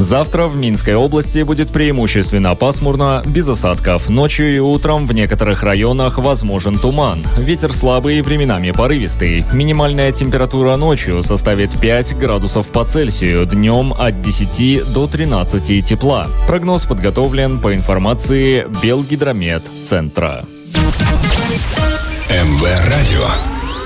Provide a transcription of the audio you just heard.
Завтра в Минской области будет преимущественно пасмурно, без осадков. Ночью и утром в некоторых районах возможен туман. Ветер слабый и временами порывистый. Минимальная температура ночью составит 5 градусов по Цельсию, днем от 10 до 13 тепла. Прогноз подготовлен по информации Белгидромет-центра. МВ Радио.